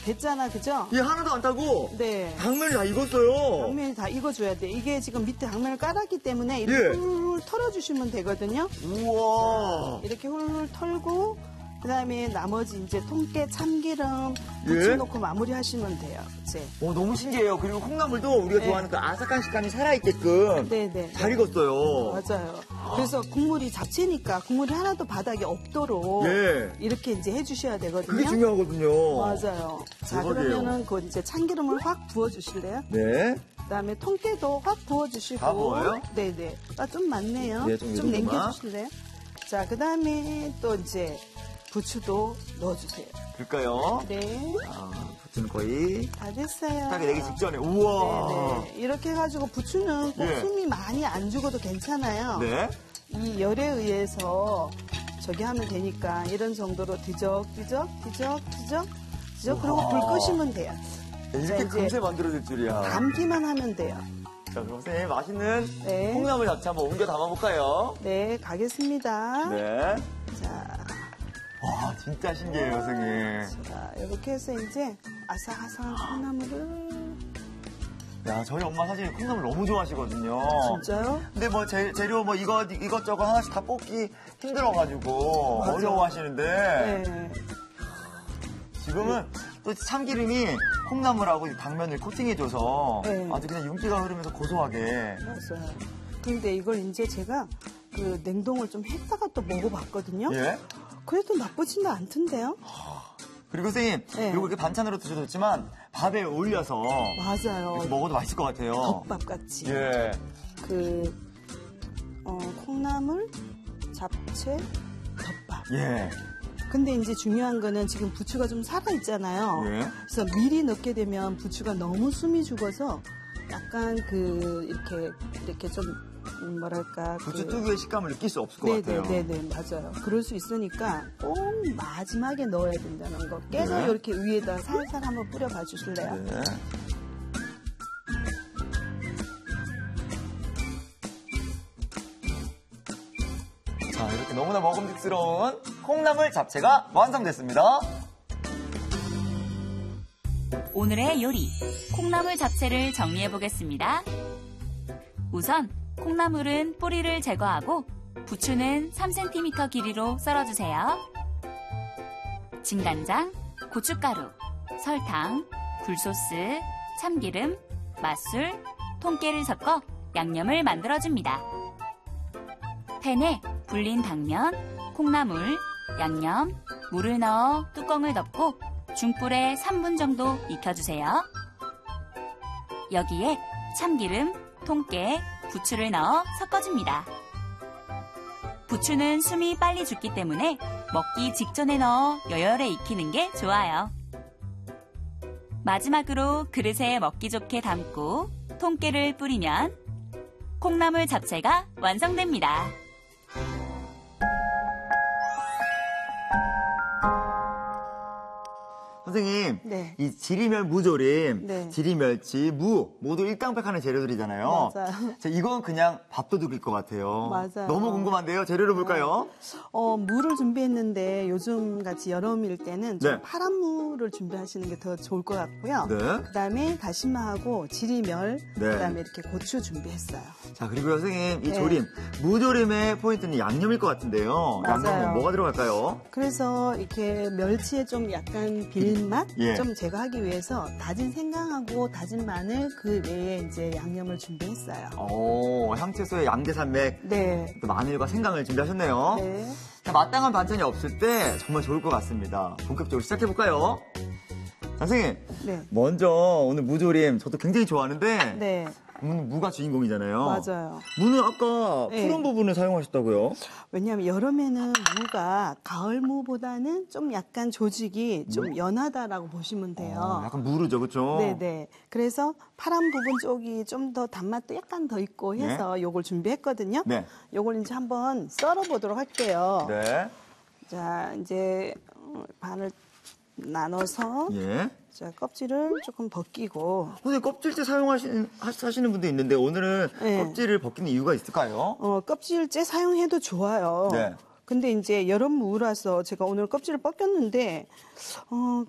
됐잖아, 그죠? 얘 하나도 안 타고 네. 당면이 다 익었어요. 당면이 다 익어줘야 돼. 이게 지금 밑에 당면을 깔았기 때문에 이렇게 예. 훌훌 털어주시면 되거든요. 우와. 이렇게 훌훌 털고 그다음에 나머지 이제 통깨, 참기름 예. 부쳐놓고 마무리하시면 돼요. 이제. 너무 신기해요. 그리고 콩나물도 우리가 네. 좋아하는 그 아삭한 식감이 살아있게끔 네네. 잘 익었어요. 맞아요. 그래서 국물이 잡채니까 국물이 하나도 바닥에 없도록 예. 이렇게 이제 해주셔야 되거든요. 그게 중요하거든요. 맞아요. 자, 대박이에요. 그러면은 그 이제 참기름을 확 부어주실래요? 네. 그다음에 통깨도 확 부어주시고. 다 부어요? 네네. 좀 많네요. 네, 좀 좀 이거만. 남겨주실래요? 자, 그다음에 또 이제 부추도 넣어주세요. 그럴까요? 네. 부추는 거의 다 됐어요. 딱 내기 직전에. 우와. 네네. 이렇게 해가지고 부추는 꼭 예. 숨이 많이 안 죽어도 괜찮아요. 네. 이 열에 의해서 저기 하면 되니까 이런 정도로 뒤적뒤적 그리고 불 끄시면 돼요. 이렇게 자, 이제 금세 만들어질 줄이야. 담기만 하면 돼요. 자, 그럼 선생님 맛있는 네. 콩나물 잡채 한번 옮겨 담아볼까요? 네, 가겠습니다. 네. 자, 와, 진짜 신기해요, 선생님. 자, 이렇게 해서 이제 아삭아삭한 콩나물을. 야, 저희 엄마 사실 콩나물 너무 좋아하시거든요. 진짜요? 근데 뭐 재료 뭐 이것저것 하나씩 다 뽑기 힘들어가지고 맞아. 어려워하시는데 네. 지금은 또 참기름이 콩나물하고 당면을 코팅해줘서 네. 아주 그냥 윤기가 흐르면서 고소하게. 맞아요. 근데 이걸 이제 제가 그 냉동을 좀 했다가 또 먹어봤거든요. 예. 그래도 나쁘지는 않던데요? 그리고 선생님, 네. 이거 이렇게 반찬으로 드셔도 좋지만 밥에 올려서 맞아요. 이렇게 먹어도 맛있을 것 같아요. 덮밥 같이. 예. 콩나물, 잡채, 덮밥. 예. 근데 이제 중요한 거는 지금 부추가 좀 살아있잖아요. 예. 그래서 미리 넣게 되면 부추가 너무 숨이 죽어서 약간 이렇게 좀, 뭐랄까. 부추 특유의 식감을 느낄 수 없을 것 같아요. 네네네, 맞아요. 그럴 수 있으니까 꼭 마지막에 넣어야 된다는 거. 깨서 네. 이렇게 위에다 살살 한번 뿌려봐 주실래요? 네. 자, 이렇게 너무나 먹음직스러운 콩나물 잡채가 완성됐습니다. 오늘의 요리, 콩나물 잡채를 정리해 보겠습니다. 우선 콩나물은 뿌리를 제거하고 부추는 3cm 길이로 썰어주세요. 진간장, 고춧가루, 설탕, 굴소스, 참기름, 맛술, 통깨를 섞어 양념을 만들어줍니다. 팬에 불린 당면, 콩나물, 양념, 물을 넣어 뚜껑을 덮고 중불에 3분 정도 익혀주세요. 여기에 참기름, 통깨, 부추를 넣어 섞어줍니다. 부추는 숨이 빨리 죽기 때문에 먹기 직전에 넣어 여열에 익히는 게 좋아요. 마지막으로 그릇에 먹기 좋게 담고 통깨를 뿌리면 콩나물 잡채가 완성됩니다. 선생님, 네. 이 지리멸 무조림, 네. 지리멸치, 무 모두 일당백하는 재료들이잖아요. 맞아요. 자, 이건 그냥 밥도둑일 것 같아요. 맞아요. 너무 궁금한데요. 재료를 볼까요? 무를 준비했는데 요즘 같이 여름일 때는 좀 네. 파란 무를 준비하시는 게 더 좋을 것 같고요. 네. 그다음에 다시마하고 지리멸, 네. 그다음에 이렇게 고추 준비했어요. 자, 그리고 선생님, 이 네. 조림, 무조림의 포인트는 양념일 것 같은데요. 맞아요. 양념은 뭐가 들어갈까요? 그래서 이렇게 멸치에 좀 약간 빌맛 예. 좀 제거하기 위해서 다진 생강하고 다진 마늘 그 외에 이제 양념을 준비했어요. 향채소에 양대산맥, 네. 또 마늘과 생강을 준비하셨네요. 네. 자, 마땅한 반찬이 없을 때 정말 좋을 것 같습니다. 본격적으로 시작해볼까요? 선생님, 네. 먼저 오늘 무조림 저도 굉장히 좋아하는데 네. 무가 주인공이잖아요. 맞아요. 무는 아까 네. 푸른 부분을 사용하셨다고요? 왜냐하면 여름에는 무가 가을 무보다는 좀 약간 조직이 좀 연하다라고 보시면 돼요. 약간 무르죠, 그렇죠? 네네. 그래서 파란 부분 쪽이 좀 더 단맛도 약간 더 있고 해서 요걸 준비했거든요. 네. 요걸 이제 한번 썰어 보도록 할게요. 네. 자, 이제 반을 나눠서 예. 자, 껍질을 조금 벗기고 선생님, 껍질째 사시는 분도 있는데 오늘은 네. 껍질을 벗기는 이유가 있을까요? 껍질째 사용해도 좋아요. 네. 근데 이제 여름 무라서 제가 오늘 껍질을 벗겼는데